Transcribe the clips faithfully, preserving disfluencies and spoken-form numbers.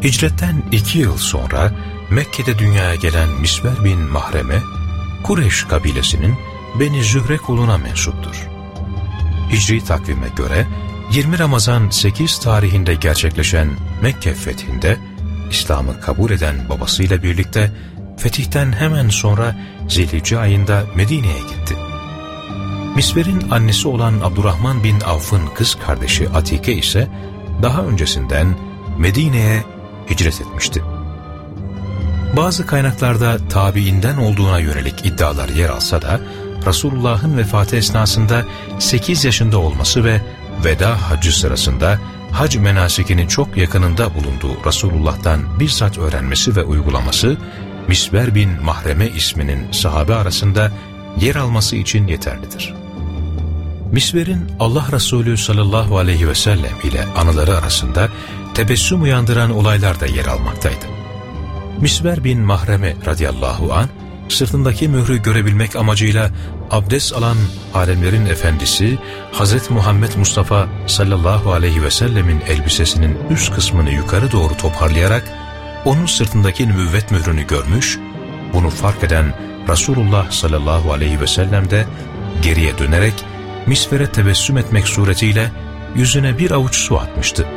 Hicretten iki yıl sonra Mekke'de dünyaya gelen Misver bin Mahreme, Kureyş kabilesinin Beni Zühre kuluna mensuptur. Hicri takvime göre yirmi Ramazan sekiz tarihinde gerçekleşen Mekke fethinde İslam'ı kabul eden babasıyla birlikte fetihten hemen sonra Zilhicce ayında Medine'ye gitti. Misver'in annesi olan Abdurrahman bin Avf'ın kız kardeşi Atike ise daha öncesinden Medine'ye hicret etmişti. Bazı kaynaklarda tabiinden olduğuna yönelik iddialar yer alsa da Resulullah'ın vefatı esnasında sekiz yaşında olması ve veda haccı sırasında hac menasikinin çok yakınında bulunduğu Resulullah'tan bizzat öğrenmesi ve uygulaması Misver bin Mahreme isminin sahabe arasında yer alması için yeterlidir. Misver'in Allah Resulü sallallahu aleyhi ve sellem ile anıları arasında tebessüm uyandıran olaylar da yer almaktaydı. Misver bin Mahreme radıyallahu anh, sırtındaki mührü görebilmek amacıyla abdest alan alemlerin efendisi Hazreti Muhammed Mustafa sallallahu aleyhi ve sellemin elbisesinin üst kısmını yukarı doğru toparlayarak onun sırtındaki nübüvvet mührünü görmüş, bunu fark eden Resulullah sallallahu aleyhi ve sellem de geriye dönerek Misver'e tebessüm etmek suretiyle yüzüne bir avuç su atmıştı.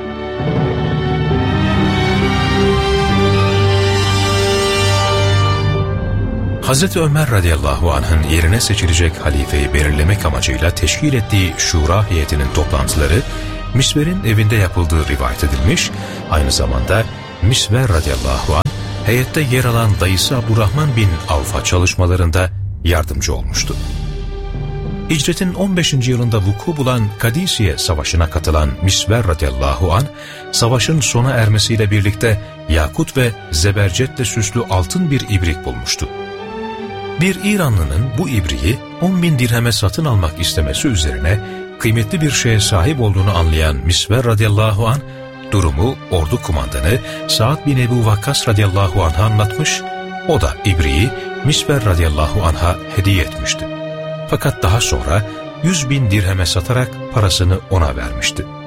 Hazreti Ömer radıyallahu anh'ın yerine seçilecek halifeyi belirlemek amacıyla teşkil ettiği şura heyetinin toplantıları Misver'in evinde yapıldığı rivayet edilmiş, aynı zamanda Misver radıyallahu anh heyette yer alan dayısı Abdurrahman bin Avf'a çalışmalarında yardımcı olmuştu. Hicretin on beşinci yılında vuku bulan Kadisiye Savaşı'na katılan Misver radıyallahu anh, savaşın sona ermesiyle birlikte yakut ve zebercetle süslü altın bir ibrik bulmuştu. Bir İranlının bu ibriği on bin dirheme satın almak istemesi üzerine kıymetli bir şeye sahip olduğunu anlayan Misver radıyallahu anh, durumu ordu kumandanı Sa'd bin Ebu Vakkas radıyallahu anh'a anlatmış, o da ibriği Misver radıyallahu anh'a hediye etmişti. Fakat daha sonra yüz bin dirheme satarak parasını ona vermişti.